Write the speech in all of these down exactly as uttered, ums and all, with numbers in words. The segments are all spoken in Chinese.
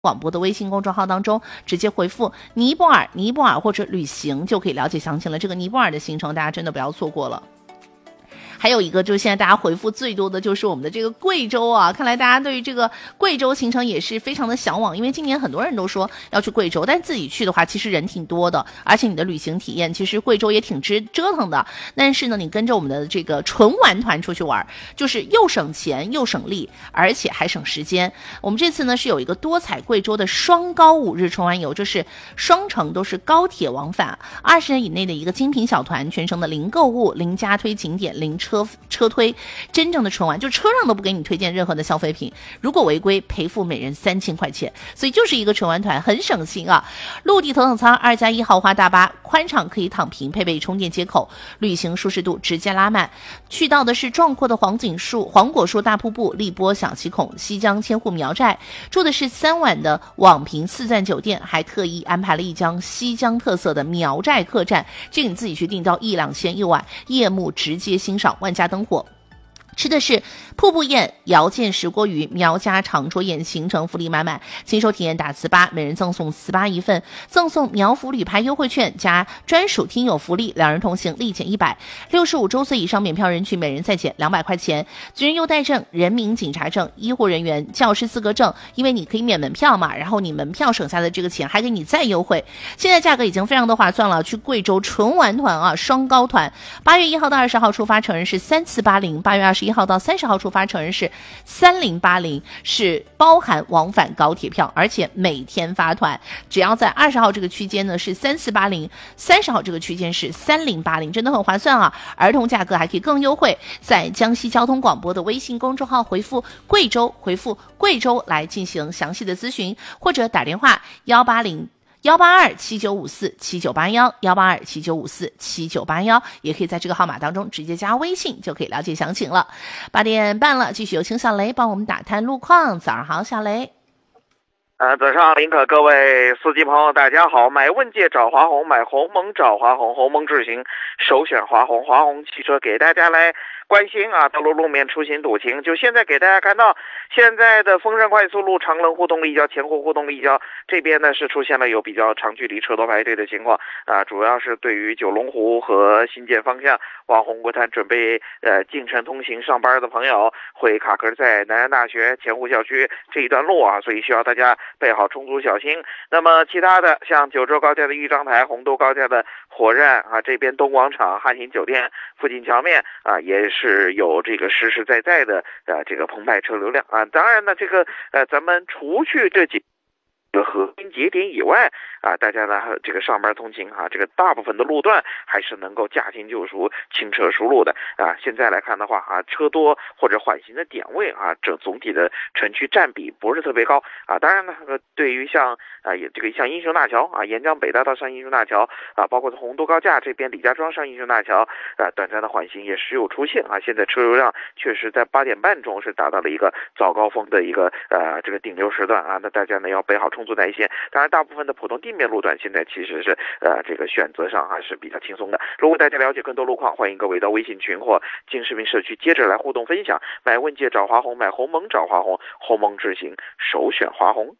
广播的微信公众号当中直接回复尼泊尔尼泊尔或者旅行就可以了解详情了。这个尼泊尔的行程大家真的不要错过了。还有一个就是现在大家回复最多的就是我们的这个贵州啊，看来大家对于这个贵州行程也是非常的向往，因为今年很多人都说要去贵州，但自己去的话其实人挺多的，而且你的旅行体验其实贵州也挺值折腾的，但是呢你跟着我们的这个纯玩团出去玩，就是又省钱又省力，而且还省时间。我们这次呢是有一个多彩贵州的双高五日纯玩游，这是双程都是高铁往返，二十人以内的一个精品小团，全程的零购物、零加推景点、零车车推，真正的纯玩，就车上都不给你推荐任何的消费品，如果违规赔付每人三千块钱，所以就是一个纯玩团，很省心啊。陆地头等舱二加一豪华大巴，宽敞可以躺平，配备充电接口，旅行舒适度直接拉满。去到的是壮阔的黄景树黄果树大瀑布、荔波小七孔、西江千户苗寨，住的是三晚的网评四钻酒店，还特意安排了一张西江特色的苗寨客栈，这个你自己去订到一两千一晚，夜幕直接欣赏万家灯火。吃的是瀑布宴、瑶见石锅鱼、苗家长桌宴，行程福利满满，亲手体验打糍粑，每人赠送糍粑一份，赠送苗福旅拍优惠券加专属听友福利，两人同行立减一百，六十五周岁以上免票人群每人再减两百块钱，军人优待证、人民警察证、医护人员、教师资格证，因为你可以免门票嘛，然后你门票省下的这个钱还给你再优惠，现在价格已经非常的划算了。去贵州纯玩团啊，双高团，八月一号到二十号出发，成人是三四八零，八月二十一号到三十号出发，成人是三零八零，是包含往返高铁票，而且每天发团，只要在二十号这个区间呢是三四八零，三十号这个区间是三零八零，真的很划算啊！儿童价格还可以更优惠，在江西交通广播的微信公众号回复贵州，回复贵州来进行详细的咨询，或者打电话幺八零幺八二七九五四七九八幺幺八二七九五四七九八幺，也可以在这个号码当中直接加微信就可以了解详情了。八点半了，继续有请小雷帮我们打探路况。早上好，小雷。 呃，早上林可，各位司机朋友大家好。买问界找华虹，买鸿蒙找华虹，鸿蒙智行首选华虹，华虹汽车给大家来关心啊，道路路面出行堵情。就现在给大家看到现在的丰山快速路长棱互动立交、前湖互动立交这边呢是出现了有比较长距离车多排队的情况啊，主要是对于九龙湖和新建方向往红国滩准备呃进城通行上班的朋友会卡壳在南安大学前湖校区这一段路啊，所以需要大家备好充足小心。那么其他的像九州高架的豫章台、洪都高架的火站啊，这边东广场、汉庭酒店附近桥面啊，也是有这个实实在在的呃这个澎湃车流量啊。当然呢，这个呃咱们除去这几个核心节点以外啊，大家呢这个上班通勤啊，这个大部分的路段还是能够驾轻就熟、轻车熟路的啊。现在来看的话啊，车多或者缓行的点位啊，这总体的城区占比不是特别高啊。当然呢，对于像啊也这个像英雄大桥啊，沿江北大道上英雄大桥啊，包括洪都高架这边李家庄上英雄大桥啊，短暂的缓行也时有出现啊。现在车流量确实在八点半钟是达到了一个早高峰的一个呃这个顶流时段啊。那大家呢要备好充足耐心。当然，大部分的普通地面路段现在其实是呃这个选择上还是比较轻松的。如果大家了解更多路况，欢迎各位到微信群或金视频社区接着来互动分享。买问界找华虹，买鸿蒙找华虹，鸿蒙智行首选华虹。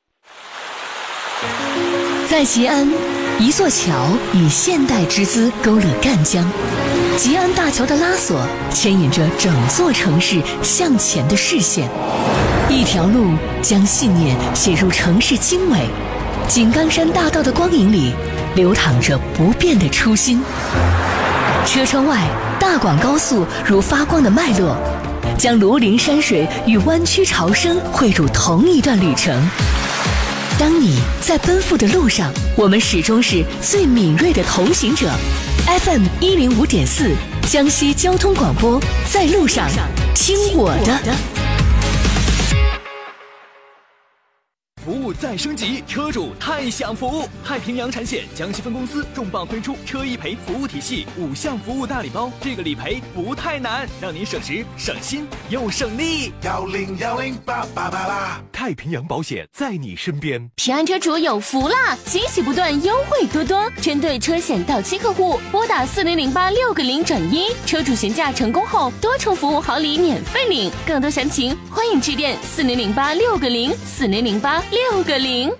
在吉安，一座桥以现代之姿勾勒赣江，吉安大桥的拉索牵引着整座城市向前的视线，一条路将信念写入城市经纬。井冈山大道的光影里流淌着不变的初心。车窗外，大广高速如发光的脉络，将庐陵山水与湾区潮生汇入同一段旅程。当你在奔赴的路上，我们始终是最敏锐的同行者。F M 一零五点四，江西交通广播，在路上听我的。 服务再升级，车主太享福！太平洋产险江西分公司重磅推出车一赔服务体系五项服务大礼包，这个理赔不太难，让您省时省心又省力。 幺零幺零八八八八， 太平洋保险在你身边。 平安车主有福啦，惊喜不断，优惠多多。针对车险到期客户，拨打四零零八六个零转一，车主询价成功后，多重服务好礼免费领。更多详情，欢迎致电四零零八六个零四零零八六个零。